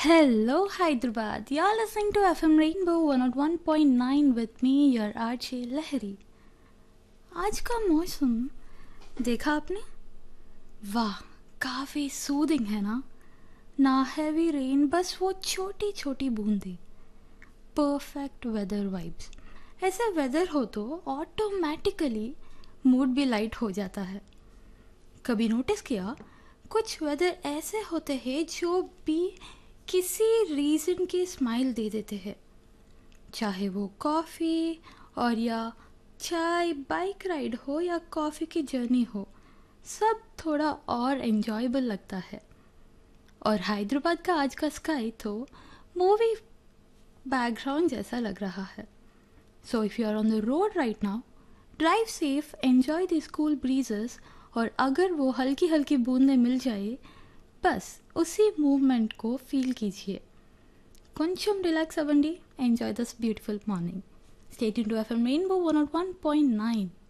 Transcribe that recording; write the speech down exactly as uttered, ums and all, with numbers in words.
Hello Hyderabad. You're listening to F M Rainbow one oh one point nine with me, your R J लहरी. आज का मौसम देखा आपने? वाह, काफी सूदिंग है ना. ना हैवी रेन, बस वो छोटी छोटी बूंदें. Perfect weather vibes. ऐसे वेदर हो तो ऑटोमेटिकली मूड भी लाइट हो जाता है. कभी नोटिस किया, कुछ वेदर ऐसे होते हैं जो भी किसी रीज़न की स्माइल दे देते हैं. चाहे वो कॉफ़ी और या चाय, बाइक राइड हो या कॉफ़ी की जर्नी हो, सब थोड़ा और एन्जॉयबल लगता है. और हैदराबाद का आज का स्काई तो मूवी बैकग्राउंड जैसा लग रहा है. So if you are on the road right now, drive safe, enjoy the school breezes. और अगर वो हल्की हल्की बूंदें मिल जाए, बस उसी मूवमेंट को फील कीजिए. కొంచెం రిలాక్స్ అవ్వండి. Enjoy this beautiful morning. Stay tune to FM rainbow one oh one point nine.